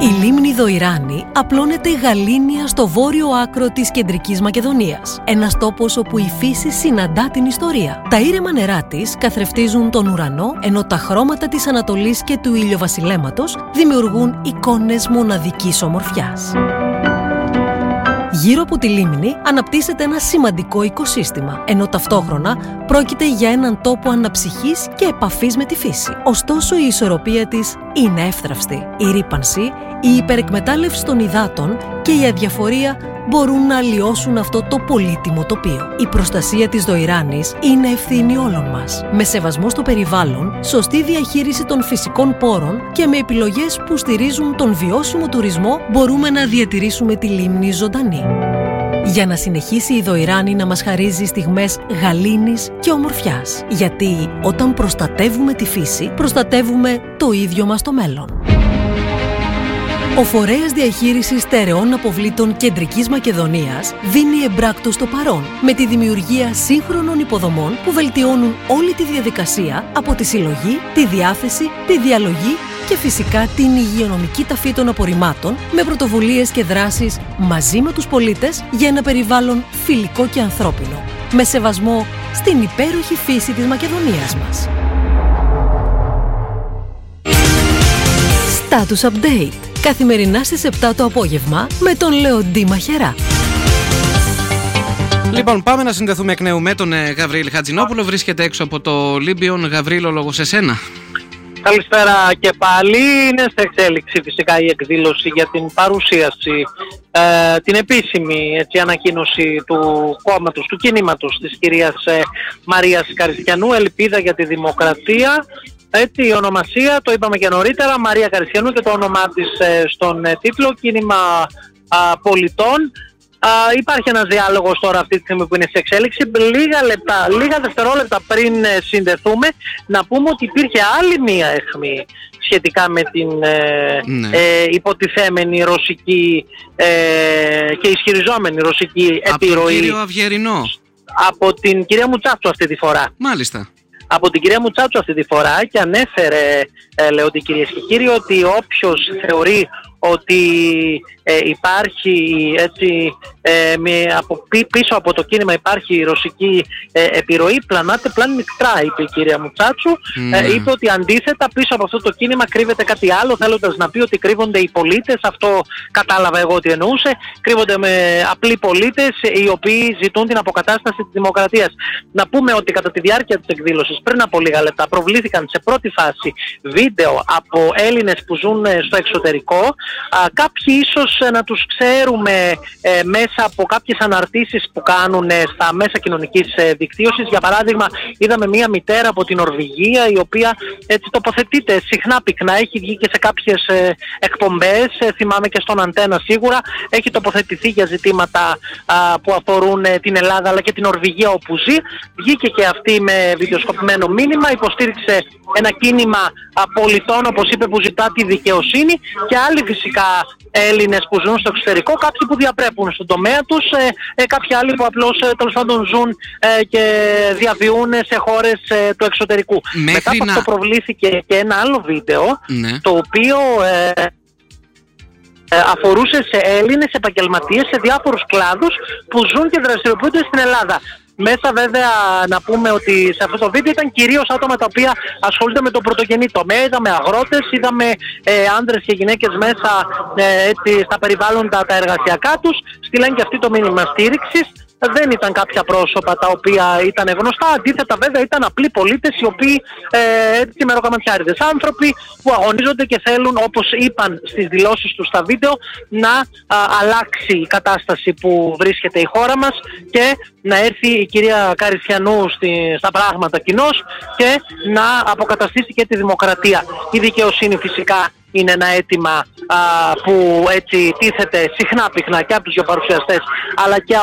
Η λίμνη Δοϊράνη απλώνεται γαλήνια στο βόρειο άκρο της Κεντρικής Μακεδονίας. Ένας τόπος όπου η φύση συναντά την ιστορία. Τα ήρεμα νερά της καθρεφτίζουν τον ουρανό, ενώ τα χρώματα της Ανατολής και του ηλιοβασιλέματος δημιουργούν εικόνες μοναδικής ομορφιάς. Γύρω από τη λίμνη αναπτύσσεται ένα σημαντικό οικοσύστημα, ενώ ταυτόχρονα πρόκειται για έναν τόπο αναψυχής και επαφής με τη φύση. Ωστόσο, η ισορροπία της είναι εύθραυστη. Η ρύπανση, η υπερεκμετάλλευση των υδάτων και η αδιαφορία μπορούν να αλλοιώσουν αυτό το πολύτιμο τοπίο. Η προστασία της Δοϊράνης είναι ευθύνη όλων μας. Με σεβασμό στο περιβάλλον, σωστή διαχείριση των φυσικών πόρων και με επιλογές που στηρίζουν τον βιώσιμο τουρισμό, μπορούμε να διατηρήσουμε τη λίμνη ζωντανή. Για να συνεχίσει η Δοϊράνη να μας χαρίζει στιγμές γαλήνης και ομορφιάς. Γιατί όταν προστατεύουμε τη φύση, προστατεύουμε το ίδιο μας το μέλλον. Ο Φορέας Διαχείρισης Στερεών Αποβλήτων Κεντρικής Μακεδονίας δίνει εμπράκτος το παρόν με τη δημιουργία σύγχρονων υποδομών που βελτιώνουν όλη τη διαδικασία από τη συλλογή, τη διάθεση, τη διαλογή και φυσικά την υγειονομική ταφή των απορριμμάτων με πρωτοβουλίες και δράσεις μαζί με τους πολίτες για ένα περιβάλλον φιλικό και ανθρώπινο, με σεβασμό στην υπέροχη φύση της Μακεδονίας μας. Status Update. Καθημερινά στις 7 το απόγευμα με τον Λεοντή Μαχερά. Λοιπόν, πάμε να συνδεθούμε εκ νέου με τον Γαβρίλη Χατζηνόπουλο. Βρίσκεται έξω από το Λίμπιον. Γαβρίλο, λόγω σε σένα. Καλησπέρα και πάλι. Είναι σε εξέλιξη φυσικά η εκδήλωση για την παρουσίαση, την επίσημη ανακοίνωση του κόμματος, του κινήματος της κυρίας Μαρίας Καριστιανού, Ελπίδα για τη Δημοκρατία. Έτσι, η ονομασία, το είπαμε και νωρίτερα, Μαρία Καριστιανού, και το όνομά της στον τίτλο, Κίνημα Πολιτών. Υπάρχει ένας διάλογος τώρα αυτή τη στιγμή που είναι σε εξέλιξη. Λίγα δευτερόλεπτα πριν συνδεθούμε, να πούμε ότι υπήρχε άλλη μία αιχμή σχετικά με την υποτιθέμενη ρωσική και ισχυριζόμενη ρωσική επιρροή. Από τον κύριο Αυγερινό. Από την κυρία Μουτσάτσου αυτή τη φορά. Μάλιστα. Από την κυρία Μουτσάτσου αυτή τη φορά, και ανέφερε, Λεοντή, κυρίες και κύριοι, ότι όποιος θεωρεί ότι υπάρχει έτσι, πίσω από το κίνημα υπάρχει ρωσική επιρροή, πλανάται πλάνη μικρά, είπε η κυρία Μουτσάτσου. Είπε ότι αντίθετα πίσω από αυτό το κίνημα κρύβεται κάτι άλλο, θέλοντας να πει ότι κρύβονται οι πολίτες. Αυτό κατάλαβα εγώ τι εννοούσε. Κρύβονται με απλοί πολίτες οι οποίοι ζητούν την αποκατάσταση της δημοκρατίας. Να πούμε ότι κατά τη διάρκεια της εκδήλωσης, πριν από λίγα λεπτά, προβλήθηκαν σε πρώτη φάση βίντεο από Έλληνες που ζουν στο εξωτερικό. Κάποιοι ίσως να τους ξέρουμε μέσα από κάποιες αναρτήσεις που κάνουν στα μέσα κοινωνικής δικτύωσης. Για παράδειγμα, είδαμε μία μητέρα από την Νορβηγία, η οποία έτσι τοποθετείται συχνά πυκνά, έχει βγει και σε κάποιες εκπομπές, θυμάμαι και στον Αντένα σίγουρα, έχει τοποθετηθεί για ζητήματα που αφορούν την Ελλάδα αλλά και την Νορβηγία όπου ζει. Βγήκε και αυτή με βιντεοσκοπημένο μήνυμα, υποστήριξε ένα κίνημα πολιτών, όπως είπε, που ζητά τη δικαιοσύνη, και άλλοι φυσικά Έλληνες που ζουν στο εξωτερικό, κάποιοι που διαπρέπουν στον τομέα τους, κάποιοι άλλοι που απλώς τέλος πάντων ζουν και διαβιούν σε χώρες του εξωτερικού. Μετά από αυτό προβλήθηκε και ένα άλλο βίντεο, το οποίο αφορούσε σε Έλληνες επαγγελματίες σε διάφορους κλάδους που ζουν και δραστηριοποιούνται στην Ελλάδα. Μέσα βέβαια να πούμε ότι σε αυτό το βίντεο ήταν κυρίως άτομα τα οποία ασχολούνται με τον πρωτογενή τομέα. Είδαμε αγρότες, είδαμε άντρες και γυναίκες μέσα έτσι, στα περιβάλλοντα τα εργασιακά τους. Στείλαν και αυτοί το μήνυμα στήριξης. Δεν ήταν κάποια πρόσωπα τα οποία ήταν γνωστά, αντίθετα βέβαια ήταν απλοί πολίτες οι οποίοι έτσι μεροκαματιάριδες άνθρωποι που αγωνίζονται και θέλουν, όπως είπαν στις δηλώσεις τους στα βίντεο, να αλλάξει η κατάσταση που βρίσκεται η χώρα μας και να έρθει η κυρία Καριστιανού στα πράγματα κοινώς και να αποκαταστήσει και τη δημοκρατία. Η δικαιοσύνη φυσικά είναι ένα αίτημα που έτσι τίθεται συχνά πυκνά και από τους δύο παρουσιαστές αλλά και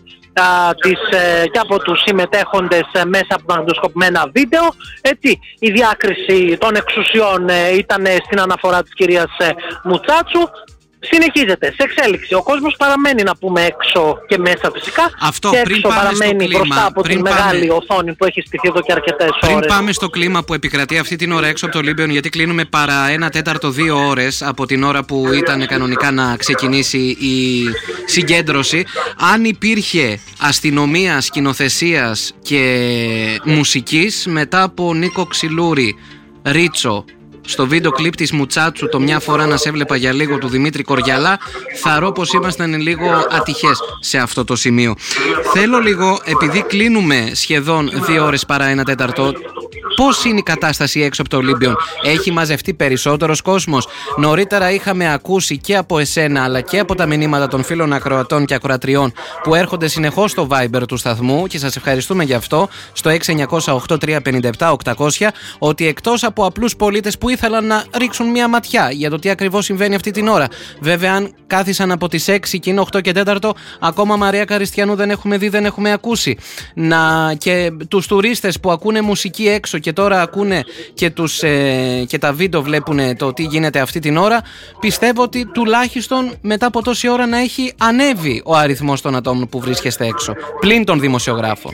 από τους συμμετέχοντες μέσα από μαγνητοσκοπημένα βίντεο. Έτσι, η διάκριση των εξουσιών ήταν στην αναφορά της κυρίας Μουτσάτσου. συνεχίζεται σε εξέλιξη. Ο κόσμος παραμένει, να πούμε, έξω και μέσα φυσικά. Αυτό, και πριν έξω πάμε παραμένει στο κλίμα, μπροστά από την μεγάλη οθόνη που έχει στηθεί εδώ και αρκετές ώρες. Πριν πάμε στο κλίμα που επικρατεί αυτή την ώρα έξω από το Λίμπιον, γιατί κλείνουμε παρά 1/4-2 ώρες από την ώρα που ήταν κανονικά να ξεκινήσει η συγκέντρωση. Αν υπήρχε αστυνομία, σκηνοθεσίας και μουσικής μετά από Νίκο Ξυλούρη, Ρίτσο, στο βίντεο κλιπ της Μουτσάτσου, το μια φορά να σε έβλεπα για λίγο, του Δημήτρη Κοριαλά, θαρώ πως ήμασταν λίγο ατυχές σε αυτό το σημείο. Θέλω λίγο, επειδή κλείνουμε σχεδόν 2 ώρες παρά 1/4, πώς είναι η κατάσταση έξω από το Ολύμπιον? Έχει μαζευτεί περισσότερος κόσμος? Νωρίτερα είχαμε ακούσει και από εσένα αλλά και από τα μηνύματα των φίλων ακροατών και ακροατριών που έρχονται συνεχώς στο Viber του σταθμού, και σας ευχαριστούμε γι' αυτό, στο 698-357-800, ότι εκτός από απλούς πολίτες που ήθελαν να ρίξουν μια ματιά για το τι ακριβώς συμβαίνει αυτή την ώρα, βέβαια αν κάθισαν από τις 6 και είναι 8 και 4, ακόμα Μαρία Καριστιανού δεν έχουμε δει, δεν έχουμε ακούσει, και τους τουρίστες που ακούνε μουσική έξω και τώρα ακούνε και τα βίντεο βλέπουν το τι γίνεται αυτή την ώρα, πιστεύω ότι τουλάχιστον μετά από τόση ώρα να έχει ανέβει ο αριθμός των ατόμων που βρίσκεστε έξω, πλην των δημοσιογράφων.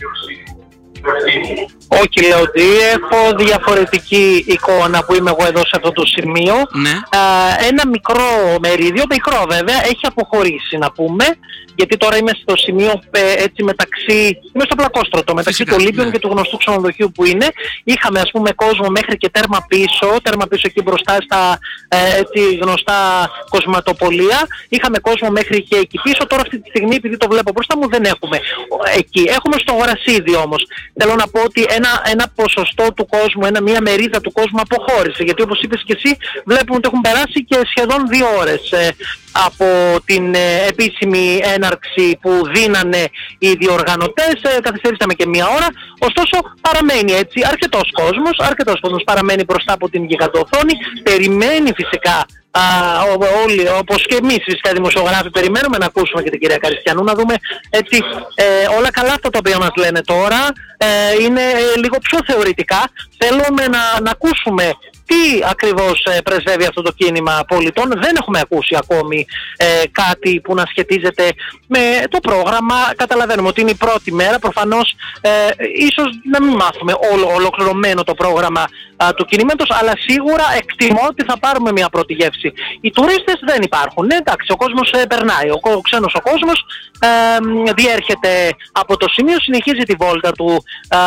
Όχι, Λεοντή, έχω διαφορετική εικόνα που είμαι εγώ εδώ σε αυτό το σημείο. Ναι. Ένα μικρό μερίδιο, μικρό βέβαια, έχει αποχωρήσει, να πούμε, γιατί τώρα είμαι στο σημείο έτσι είμαι στο πλακόστρωτο, μεταξύ του Ολύμπιον, ναι, και του γνωστού ξενοδοχείου που είναι. Είχαμε, ας πούμε, κόσμο μέχρι και τέρμα πίσω εκεί μπροστά στα έτσι γνωστά κοσματοπολία. Είχαμε κόσμο μέχρι και εκεί πίσω. Τώρα αυτή τη στιγμή, επειδή το βλέπω μπροστά μου, δεν έχουμε εκεί. Έχουμε στο Γορασίδι όμως. Θέλω να πω ότι ένα ποσοστό του κόσμου, μια μερίδα του κόσμου αποχώρησε. Γιατί όπως είπες και εσύ, βλέπουμε ότι έχουν περάσει και σχεδόν 2 ώρες από την επίσημη έναρξη που δίνανε οι διοργανωτές. Καθυστερήσαμε και 1 ώρα. Ωστόσο παραμένει έτσι αρκετός κόσμος παραμένει μπροστά από την γιγαντοοθόνη. Περιμένει φυσικά όλοι, όπως και εμείς φυσικά δημοσιογράφοι, περιμένουμε να ακούσουμε και την κυρία Καριστιανού, να δούμε έτσι όλα καλά αυτά τα οποία μας λένε τώρα. Είναι λίγο πιο θεωρητικά. Θέλουμε να ακούσουμε τι ακριβώς πρεσβεύει αυτό το κίνημα πολιτών. Δεν έχουμε ακούσει ακόμη κάτι που να σχετίζεται με το πρόγραμμα. Καταλαβαίνουμε ότι είναι η πρώτη μέρα. Προφανώς ίσως να μην μάθουμε ολοκληρωμένο το πρόγραμμα του κινήματος, αλλά σίγουρα εκτιμώ ότι θα πάρουμε μια πρώτη γεύση. Οι τουρίστες δεν υπάρχουν. Εντάξει, ο κόσμος περνάει. Ο ξένος ο κόσμος διέρχεται από το σημείο, συνεχίζει τη βόλτα του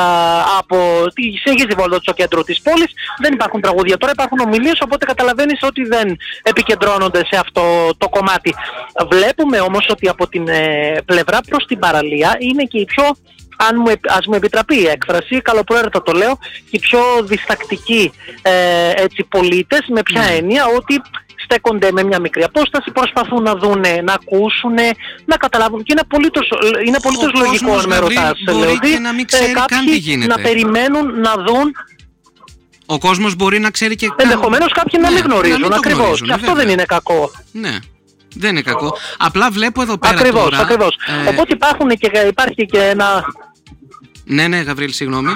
στο κέντρο της πόλης. Δεν υπάρχουν τραγούδια τώρα, υπάρχουν ομιλίες, οπότε καταλαβαίνεις ότι δεν επικεντρώνονται σε αυτό το κομμάτι. Βλέπουμε όμως ότι από την πλευρά προς την παραλία είναι και η πιο, ας μου επιτραπεί η έκφραση, καλοπροαίρετα το λέω, οι πιο διστακτικοί πολίτες, με ποια έννοια? Ότι στέκονται με μια μικρή απόσταση, προσπαθούν να δούνε, να ακούσουν, να καταλάβουν, και είναι απολύτως λογικό αν με ρωτάς, Λεωδή, να μην ξέρει καν τι γίνεται. Να περιμένουν, να δουν. Ο κόσμος μπορεί να ξέρει και ενδεχομένως κάποιοι να μην γνωρίζουν, ακριβώς. Και αυτό δεν είναι κακό. Ναι. Δεν είναι κακό. Απλά βλέπω εδώ πέρα ακριβώς. Οπότε υπάρχει και ένα... Ναι, Γαβρίλ, συγγνώμη.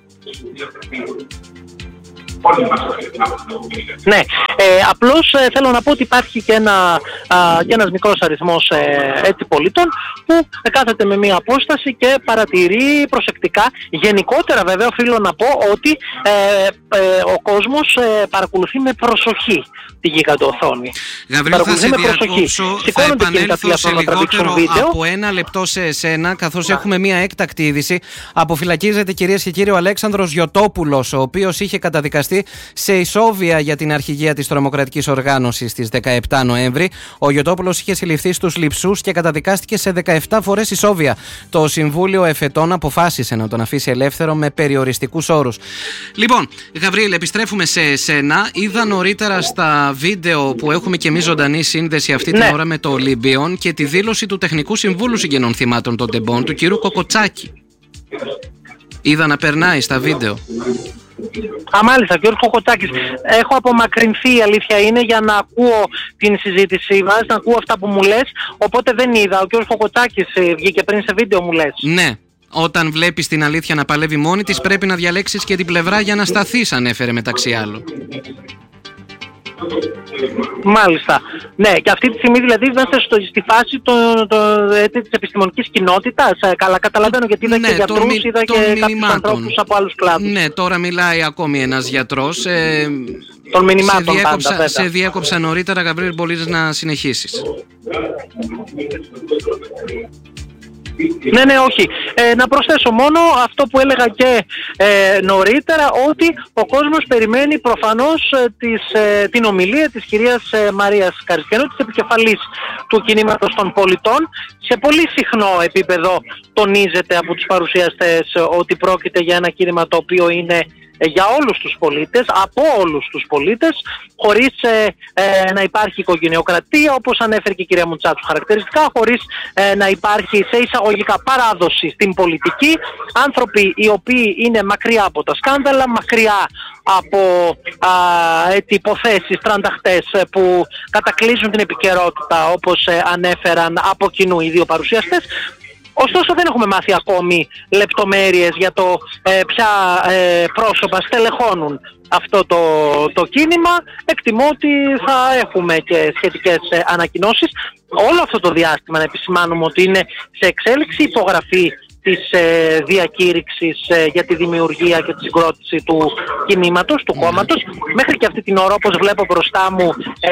Ναι, απλώς θέλω να πω ότι υπάρχει και ένας μικρός αριθμός πολιτών που κάθεται με μία απόσταση και παρατηρεί προσεκτικά. Γενικότερα βέβαια οφείλω να πω ότι ο κόσμος παρακολουθεί με προσοχή τη γιγαντοοθόνη. Γαβρίλ, θα σε διακόψω, θα επανέλθω σε λιγότερο από 1 λεπτό σε εσένα, καθώς έχουμε μία έκτακτη είδηση. Αποφυλακίζεται, κυρίες και κύριοι, ο Αλέξανδρος Γιωτόπουλος, ο οποίος είχε καταδικαστεί σε ισόβια για την αρχηγία της τρομοκρατικής οργάνωσης στις 17 Νοέμβρη. Ο Γιωτόπουλος είχε συλληφθεί στους Λειψούς και καταδικάστηκε σε 17 φορές ισόβια. Το Συμβούλιο Εφετών αποφάσισε να τον αφήσει ελεύθερο με περιοριστικούς όρους. Λοιπόν, Γαβρίλ, επιστρέφουμε σε εσένα. Είδα νωρίτερα στα βίντεο που έχουμε και εμείς ζωντανή σύνδεση αυτή την ώρα με το Ολύμπιον και τη δήλωση του Τεχνικού Συμβούλου Συγγενών Θυμάτων των Τεμπών, του κ. Κοκοτσάκη. Είδα να περνάει στα βίντεο. Μάλιστα, Γιώργος Κοκοτσάκης. Έχω απομακρυνθεί, η αλήθεια είναι, για να ακούω την συζήτησή μας, να ακούω αυτά που μου λες, οπότε δεν είδα. Ο Γιώργος Κοκοτσάκης βγήκε πριν σε βίντεο, μου λες. Ναι. Όταν βλέπεις την αλήθεια να παλεύει μόνη της, πρέπει να διαλέξεις και την πλευρά για να σταθείς, ανέφερε μεταξύ άλλων. Μάλιστα. Ναι, και αυτή τη στιγμή δηλαδή είμαστε στη φάση της επιστημονικής κοινότητας. Καλά καταλαβαίνω, γιατί είδα και γιατρούς, είδα και κάποιους ανθρώπους από άλλους κλάδους. Ναι, τώρα μιλάει ακόμη ένας γιατρός. Των μηνυμάτων πάντα. Σε διέκοψα νωρίτερα, Γαβρίλη, μπορείς να συνεχίσεις. Ναι, όχι. Να προσθέσω μόνο αυτό που έλεγα και νωρίτερα, ότι ο κόσμος περιμένει προφανώς την ομιλία της κυρίας Μαρίας Καριστιανού, της επικεφαλής του κινήματος των πολιτών. Σε πολύ συχνό επίπεδο τονίζεται από τους παρουσιαστές ότι πρόκειται για ένα κίνημα το οποίο είναι για όλους τους πολίτες, από όλους τους πολίτες, χωρίς να υπάρχει οικογενειοκρατία, όπως ανέφερε και η κυρία Μουντσάτσου χαρακτηριστικά, χωρίς να υπάρχει σε εισαγωγικά παράδοση στην πολιτική, άνθρωποι οι οποίοι είναι μακριά από τα σκάνδαλα, μακριά από υποθέσεις τρανταχτές που κατακλείζουν την επικαιρότητα, όπως ανέφεραν από κοινού οι δύο παρουσιαστές. Ωστόσο δεν έχουμε μάθει ακόμη λεπτομέρειες για το ποια πρόσωπα στελεχώνουν αυτό το κίνημα. Εκτιμώ ότι θα έχουμε και σχετικές ανακοινώσεις. Όλο αυτό το διάστημα να επισημάνουμε ότι είναι σε εξέλιξη υπογραφή της διακήρυξης για τη δημιουργία και τη συγκρότηση του κινήματος, του κόμματος. Μέχρι και αυτή την ώρα, όπως βλέπω μπροστά μου,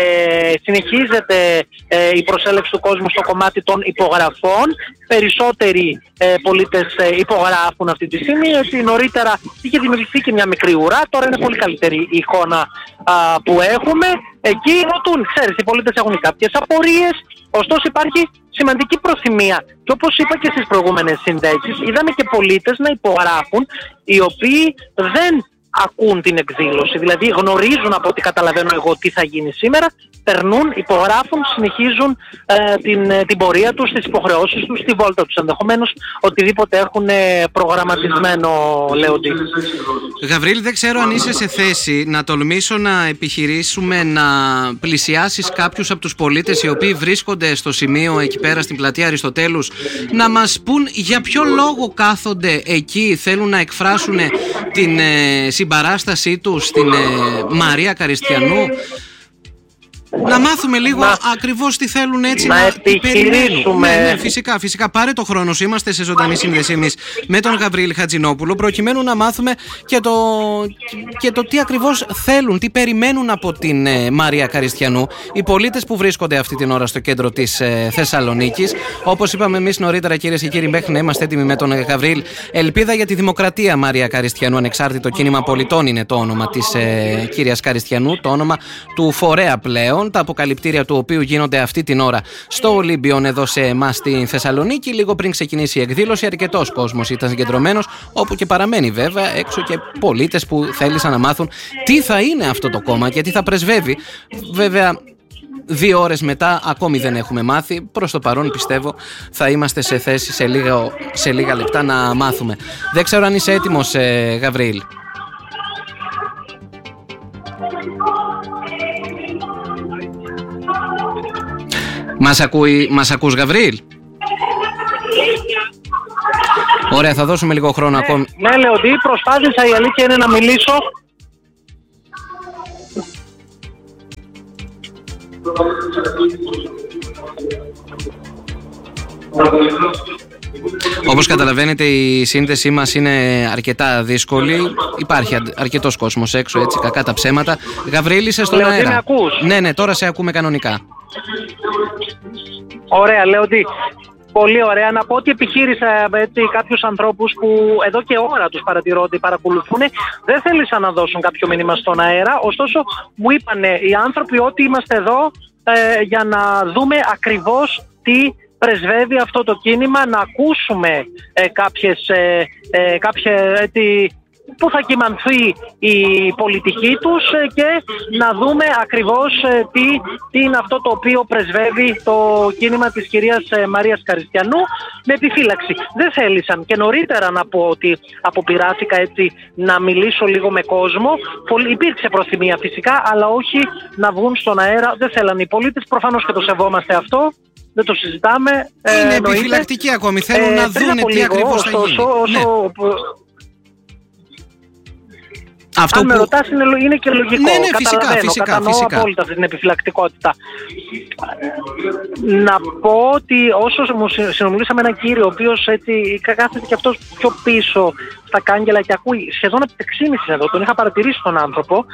συνεχίζεται η προσέλευση του κόσμου στο κομμάτι των υπογραφών. Περισσότεροι πολίτες υπογράφουν αυτή τη στιγμή, γιατί νωρίτερα είχε δημιουργηθεί και μια μικρή ουρά. Τώρα είναι πολύ καλύτερη η εικόνα που έχουμε. Εκεί ρωτούν, ξέρεις, οι πολίτες έχουν κάποιες απορίες, ωστόσο υπάρχει σημαντική προθυμία. Και όπως είπα και στις προηγούμενες συνδέσεις, είδαμε και πολίτες να υπογράφουν, οι οποίοι δεν ακούν την εκδήλωση. Δηλαδή γνωρίζουν, από ό,τι καταλαβαίνω εγώ, τι θα γίνει σήμερα, περνούν, υπογράφουν, συνεχίζουν την πορεία τους, τις υποχρεώσεις τους, τη βόλτα τους ενδεχομένως, οτιδήποτε έχουν προγραμματισμένο, Λέοντι. Γαβρίλη, δεν ξέρω αν είσαι σε θέση να τολμήσω να επιχειρήσουμε να πλησιάσεις κάποιους από τους πολίτες οι οποίοι βρίσκονται στο σημείο εκεί πέρα στην πλατεία Αριστοτέλους, να μας πούν για ποιο λόγο κάθονται εκεί, θέλουν να εκφράσουν την συμπαράστασή τους στην Μαρία Καριστιανού. Να μάθουμε λίγο ακριβώς τι θέλουν, έτσι να επιχειρήσουμε. Ναι, φυσικά. Πάρε το χρόνο σου. Είμαστε σε ζωντανή σύνδεση εμείς με τον Γαβρίλη Χατζηνόπουλο, προκειμένου να μάθουμε και το τι ακριβώς θέλουν, τι περιμένουν από την Μαρία Καριστιανού οι πολίτες που βρίσκονται αυτή την ώρα στο κέντρο της Θεσσαλονίκης. Όπως είπαμε εμείς νωρίτερα, κυρίες και κύριοι, μέχρι να είμαστε έτοιμοι με τον Γαβρίλη, Ελπίδα για τη Δημοκρατία Μαρία Καριστιανού, ανεξάρτητο κίνημα πολιτών είναι το όνομα της κυρίας Καριστιανού, το όνομα του φορέα πλέον, τα αποκαλυπτήρια του οποίου γίνονται αυτή την ώρα στο Ολύμπιον εδώ σε εμάς στην Θεσσαλονίκη. Λίγο πριν ξεκινήσει η εκδήλωση, αρκετός κόσμος ήταν συγκεντρωμένος, όπου και παραμένει βέβαια έξω και πολίτες που θέλησαν να μάθουν τι θα είναι αυτό το κόμμα και τι θα πρεσβεύει. Βέβαια, 2 ώρες μετά ακόμη δεν έχουμε μάθει. Προς το παρόν πιστεύω θα είμαστε σε θέση σε λίγα λεπτά να μάθουμε. Δεν ξέρω αν είσαι έτοιμος, Γαβρίλ. Μας ακούς, Γαβρίλ? Ωραία, θα δώσουμε λίγο χρόνο ακόμη. Ναι, Λεοντή, προσπάθησα, η αλήθεια είναι, να μιλήσω. Όπως καταλαβαίνετε, η σύνδεσή μας είναι αρκετά δύσκολη. Υπάρχει αρκετός κόσμος έξω, έτσι, κακά τα ψέματα. Γαβρίλη, είσαι στον αέρα. Με ακούς? Ναι, τώρα σε ακούμε κανονικά. Ωραία, Λέοντι. Πολύ ωραία. Να πω ότι επιχείρησα κάποιους ανθρώπους που εδώ και ώρα τους παρατηρώ ότι παρακολουθούν. Δεν θέλησαν να δώσουν κάποιο μήνυμα στον αέρα. Ωστόσο, μου είπαν οι άνθρωποι ότι είμαστε εδώ για να δούμε ακριβώς τι πρεσβεύει αυτό το κίνημα, να ακούσουμε πού θα κυμανθεί η πολιτική τους και να δούμε ακριβώς τι είναι αυτό το οποίο πρεσβεύει το κίνημα της κυρίας Μαρίας Καριστιανού, με επιφύλαξη. Δεν θέλησαν, και νωρίτερα να πω ότι αποπειράθηκα έτσι να μιλήσω λίγο με κόσμο. Υπήρξε προθυμία φυσικά, αλλά όχι να βγουν στον αέρα. Δεν θέλαν οι πολίτες, προφανώς και το σεβόμαστε αυτό. Δεν το συζητάμε. Είναι επιφυλακτικοί ακόμη, θέλουν να δουν τι ακριβώς θα γίνει. Αυτό αν με ρωτάς, είναι και λογικό. Ναι, φυσικά. Κατανοώ απόλυτα αυτή την επιφυλακτικότητα. Να πω ότι όσο μου συνομιλούσα με έναν κύριο, ο οποίος έτσι κάθεται και αυτός πιο πίσω στα κάγκελα και ακούει σχεδόν από 6,5 εδώ, τον είχα παρατηρήσει τον άνθρωπο.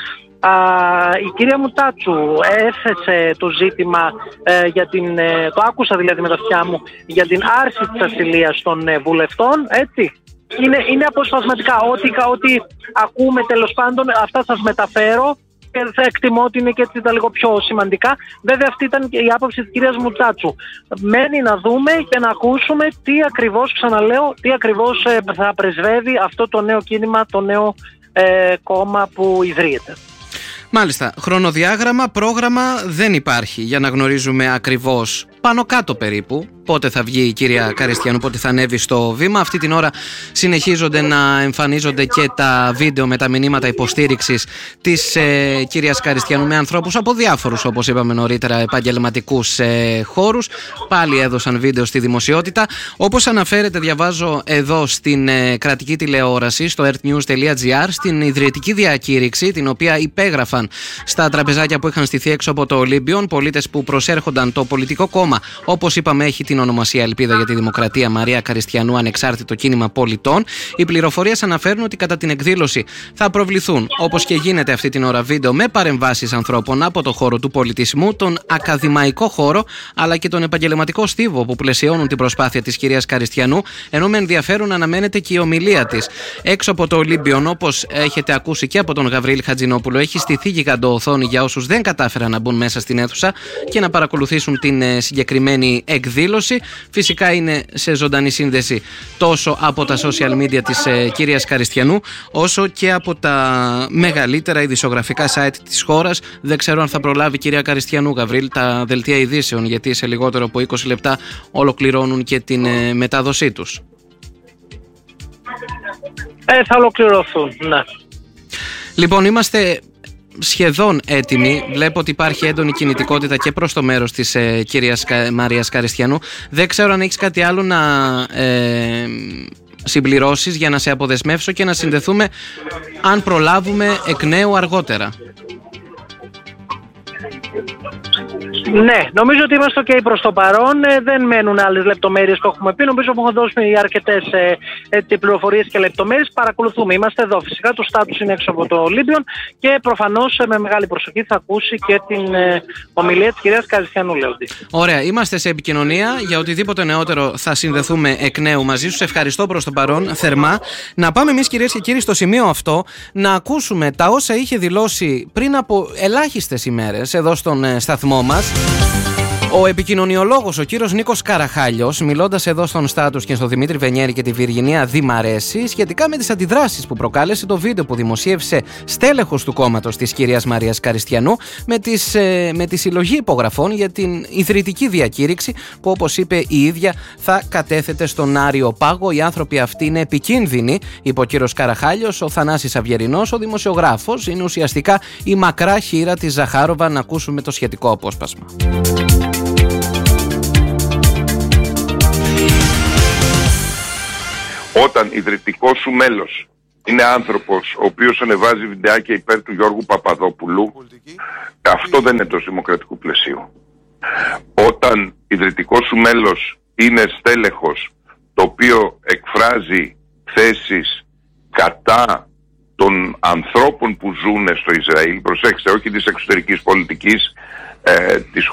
Η κυρία Μουτσάτσου έθεσε το ζήτημα το άκουσα δηλαδή με τα αυτιά μου, για την άρση της ασυλίας των βουλευτών, έτσι. Είναι αποσπασματικά. Ό,τι ακούμε τέλος πάντων, αυτά σας μεταφέρω και θα εκτιμώ ότι είναι και έτσι τα λίγο πιο σημαντικά. Βέβαια αυτή ήταν και η άποψη της κυρίας Μουτσάτσου. Μένει να δούμε και να ακούσουμε τι ακριβώς, ξαναλέω, τι ακριβώς θα πρεσβεύει αυτό το νέο κίνημα, το νέο κόμμα που ιδρύεται. Μάλιστα. Χρονοδιάγραμμα, πρόγραμμα δεν υπάρχει για να γνωρίζουμε ακριβώς πάνω κάτω περίπου πότε θα βγει η κυρία Καριστιανού, πότε θα ανέβει στο βήμα. Αυτή την ώρα συνεχίζονται να εμφανίζονται και τα βίντεο με τα μηνύματα υποστήριξης της κυρίας Καριστιανού με ανθρώπους από διάφορους, όπως είπαμε νωρίτερα, επαγγελματικούς χώρους. Πάλι έδωσαν βίντεο στη δημοσιότητα. Όπως αναφέρεται, διαβάζω εδώ στην κρατική τηλεόραση, στο earthnews.gr, στην ιδρυτική διακήρυξη, την οποία υπέγραφαν στα τραπεζάκια που είχαν στηθεί έξω από το Ολύμπιον πολίτες που προσέρχονταν. Το πολιτικό κόμμα, όπως είπαμε, έχει την ονομασία Ελπίδα για τη Δημοκρατία Μαρία Καριστιανού, ανεξάρτητο κίνημα πολιτών. Οι πληροφορίες αναφέρουν ότι κατά την εκδήλωση θα προβληθούν, όπως και γίνεται αυτή την ώρα, βίντεο με παρεμβάσεις ανθρώπων από το χώρο του πολιτισμού, τον ακαδημαϊκό χώρο, αλλά και τον επαγγελματικό στίβο που πλαισιώνουν την προσπάθεια της κυρίας Καριστιανού, ενώ με ενδιαφέρον αναμένεται και η ομιλία της. Έξω από το Ολύμπιον, όπως έχετε ακούσει και από τον Γαβρίλη Χατζηνόπουλο, έχει στηθεί γιγαντοοθόνη για όσους δεν κατάφεραν να μπουν μέσα στην αίθουσα και να παρακολουθήσουν την συγκεκριμένη εκδήλωση. Φυσικά είναι σε ζωντανή σύνδεση τόσο από τα social media της κυρίας Καριστιανού, όσο και από τα μεγαλύτερα ειδησιογραφικά site της χώρας. Δεν ξέρω αν θα προλάβει η κυρία Καριστιανού, Γαβρίλ, τα δελτία ειδήσεων, γιατί σε λιγότερο από 20 λεπτά ολοκληρώνουν και την μετάδοσή τους. Θα ολοκληρωθούν, ναι. Λοιπόν, είμαστε σχεδόν έτοιμοι. Βλέπω ότι υπάρχει έντονη κινητικότητα και προς το μέρος της κυρίας Μαρίας Καριστιανού. Δεν ξέρω αν έχεις κάτι άλλο να συμπληρώσεις για να σε αποδεσμεύσω και να συνδεθούμε, αν προλάβουμε, εκ νέου αργότερα. Ναι, νομίζω ότι είμαστε ok προς το παρόν. Δεν μένουν άλλες λεπτομέρειες που έχουμε πει. Νομίζω ότι έχουμε δώσει αρκετές πληροφορίες και λεπτομέρειες. Παρακολουθούμε. Είμαστε εδώ. Φυσικά το στάτους είναι έξω από το Ολύμπιον και προφανώς με μεγάλη προσοχή θα ακούσει και την ομιλία της κυρίας Καριστιανού, Λέοντι. Ωραία. Είμαστε σε επικοινωνία. Για οτιδήποτε νεότερο θα συνδεθούμε εκ νέου μαζί σου. Σε ευχαριστώ προς το παρόν θερμά. Να πάμε εμείς, κυρίες και κύριοι, στο σημείο αυτό να ακούσουμε τα όσα είχε δηλώσει πριν από ελάχιστες ημέρες εδώ στον σταθμό μας ο επικοινωνιολόγος, ο κύριος Νίκος Καραχάλιος, μιλώντας εδώ στον Στάτους και στον Δημήτρη Βενιέρη και τη Βιργινία Δημαρέση σχετικά με τις αντιδράσεις που προκάλεσε το βίντεο που δημοσίευσε στέλεχος του κόμματος της κυρίας Μαρίας Καριστιανού με τη συλλογή υπογραφών για την ιδρυτική διακήρυξη που, όπως είπε η ίδια, θα κατέθεται στον Άριο Πάγο. Οι άνθρωποι αυτοί είναι επικίνδυνοι, είπε ο κύριος Καραχάλιος. Ο Θανάσης Αυγερινός, ο δημοσιογράφος, είναι ουσιαστικά η μακρά χείρα της Ζαχάροβα. Να ακούσουμε το σχετικό απόσπασμα. Όταν ιδρυτικός σου μέλος είναι άνθρωπος ο οποίος ανεβάζει βιντεάκια υπέρ του Γιώργου Παπαδόπουλου, αυτό δεν είναι εντός δημοκρατικού πλαισίου. Όταν ιδρυτικός σου μέλος είναι στέλεχος το οποίο εκφράζει θέσεις κατά των ανθρώπων που ζουν στο Ισραήλ, προσέξτε, όχι της εξωτερικής πολιτικής της